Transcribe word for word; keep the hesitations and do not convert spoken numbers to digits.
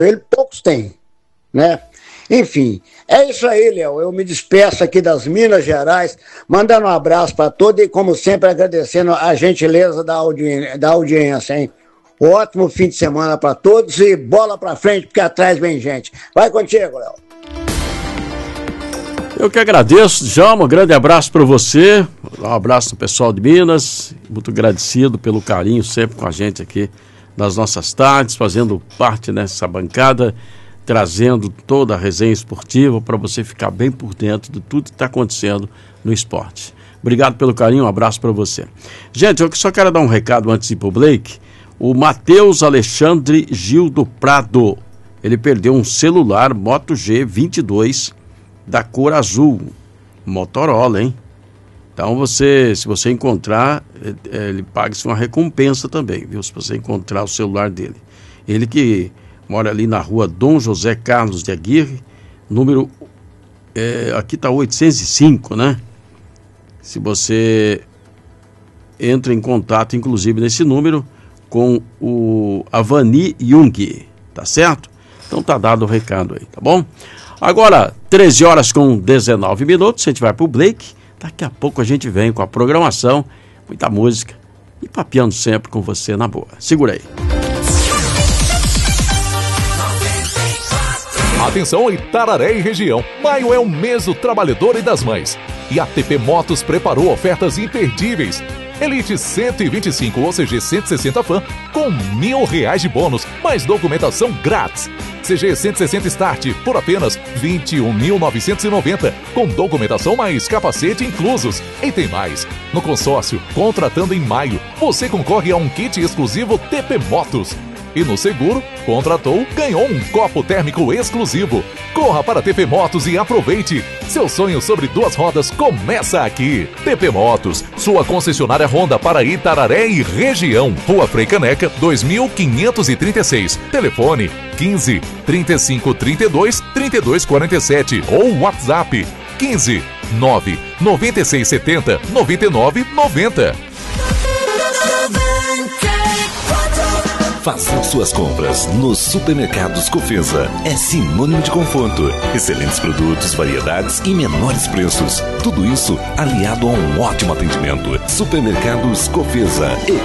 ele poucos têm, né? Enfim, é isso aí, Léo. Eu me despeço aqui das Minas Gerais, mandando um abraço para todos e, como sempre, agradecendo a gentileza da, audi... da audiência, hein? Ótimo fim de semana para todos e bola para frente, porque atrás vem gente. Vai contigo, Léo. Eu que agradeço, Djalma, um grande abraço para você, um abraço no pessoal de Minas, muito agradecido pelo carinho sempre com a gente aqui nas nossas tardes, fazendo parte dessa bancada, trazendo toda a resenha esportiva para você ficar bem por dentro de tudo que está acontecendo no esporte. Obrigado pelo carinho, um abraço para você. Gente, eu só quero dar um recado antes de ir para o Blake. O Matheus Alexandre Gil do Prado, ele perdeu um celular Moto G vinte e dois da cor azul, Motorola, hein? Então você, se você encontrar, ele paga-se uma recompensa também, viu? Se você encontrar o celular dele. Ele que mora ali na rua Dom José Carlos de Aguirre, número, é, aqui está oitocentos e cinco, né? Se você entra em contato, inclusive nesse número, com o Avani Jung, tá certo? Então tá dado o recado aí, tá bom? Agora, treze horas com dezenove minutos, a gente vai pro Blake, daqui a pouco a gente vem com a programação, muita música e papeando sempre com você na boa. Segura aí. Atenção, Itararé e região. Maio é o mês do trabalhador e das mães. E a T P Motos preparou ofertas imperdíveis. Elite cento e vinte e cinco ou C G cento e sessenta Fan com mil reais de bônus, mais documentação grátis. C G cento e sessenta Start por apenas vinte e um mil novecentos e noventa, com documentação mais capacete inclusos. E tem mais. No consórcio, contratando em maio, você concorre a um kit exclusivo T P Motos. E no seguro, contratou, ganhou um copo térmico exclusivo. Corra para T P Motos e aproveite. Seu sonho sobre duas rodas começa aqui. T P Motos, sua concessionária Honda para Itararé e região. Rua Frei Caneca, dois mil quinhentos e trinta e seis. Telefone quinze, trinta e cinco, trinta e dois, trinta e dois, quarenta e sete ou WhatsApp quinze, nove, noventa e seis, setenta, noventa e nove, noventa. Faça suas compras nos supermercados Cofesa. É sinônimo de conforto. Excelentes produtos, variedades e menores preços. Tudo isso aliado a um ótimo atendimento. Supermercados Cofesa.